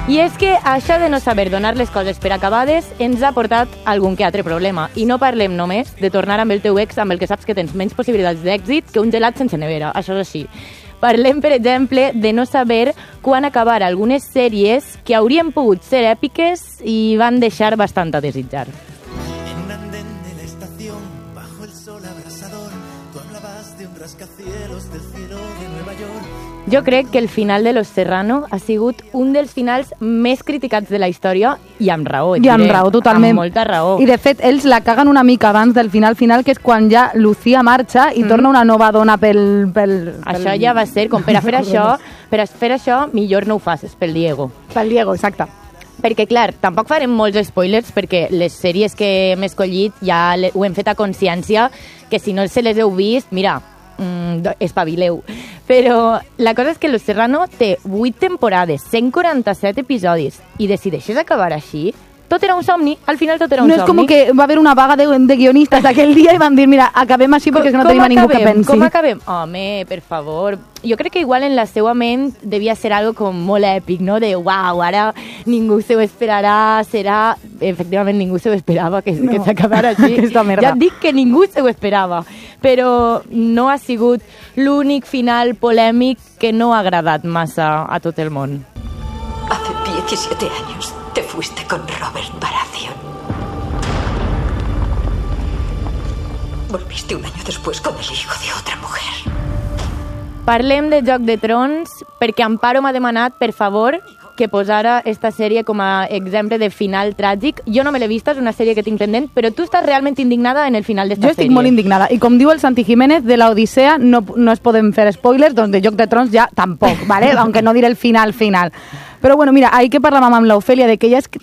I és que això de no saber donar les coses per acabades ens ha portat algun que altre problema. I no parlem només de tornar amb el teu ex amb el que saps que tens menys possibilitats d'èxit que un gelat sense nevera, això és així. Parlem, per exemple, de no saber quan acabar algunes sèries que haurien pogut ser èpiques i van deixar bastant a desitjar. En un andén de la estación, bajo el sol abrasador, tú hablabas de un rascacielos del cielo de Nueva York. Jo crec que el final de Los Serrano ha sigut un dels finals més criticats de la història i amb raó. I amb raó, totalment. Amb molta raó. I de fet, ells la caguen una mica abans del final, que és quan ja Lucía marxa i torna una nova dona pel... Això ja va ser, com per a fer això, millor no ho facis pel Diego. Pel Diego, exacte. Perquè, clar, tampoc farem molts spoilers perquè les sèries que hem escollit ja ho hem fet a consciència, que si no se les heu vist, mira, espavileu. Però la cosa és que Los Serrano té 8 temporades, 147 episodis, i decideixes acabar així? Tot era un somni, al final tot era un somni. No és com que va haver una vaga de guionistes aquell dia i van dir, mira, acabem així perquè no tenim a ningú que pensi. Com acabem? Home, per favor. Jo crec que igual en la seva ment devia ser algo com molt èpic, no? De, uau, ara ningú se ho esperarà, serà... Efectivament, ningú se ho esperava que s'acabara així. Ja et dic que ningú se ho esperava. Però no ha sigut l'únic final polèmic que no ha agradat massa a tot el món. Hace 17 años te fuiste con Robert Baratheon. Volviste un año después con el hijo de otra mujer. Parlem de Joc de Trons perquè Amparo m'ha demanat, per favor, que posara esta sèrie com a exemple de final tràgic. Jo no me l'he vista, és una sèrie que tinc pendent, però tu estàs realment indignada en el final d'esta sèrie. Jo estic molt indignada. I com diu el Santi Jiménez, de la Odissea no es poden fer spoilers, doncs de Joc de Trons ja tampoc, ¿vale? Aunque no diré el final. Però bueno, mira, ahir que parlàvem amb l'Ofèlia de que ella és